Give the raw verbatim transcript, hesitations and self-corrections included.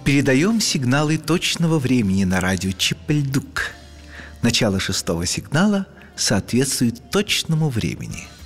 Передаем сигналы точного времени на радио Чепельдук. Начало шестого сигнала соответствует точному времени.